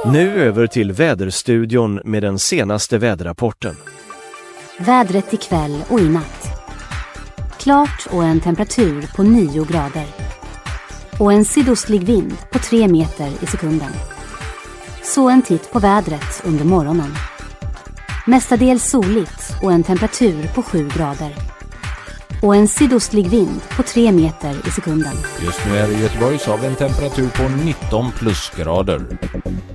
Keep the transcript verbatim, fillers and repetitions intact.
Nu över till väderstudion med den senaste väderrapporten. Vädret ikväll och i natt. Klart och en temperatur på nio grader. Och en sydostlig vind på tre meter i sekunden. Så en titt på vädret under morgonen. Mestadels soligt och en temperatur på sju grader. Och en sydostlig vind på tre meter i sekunden. Just nu är det i Göteborg så har vi en temperatur på nitton plusgrader.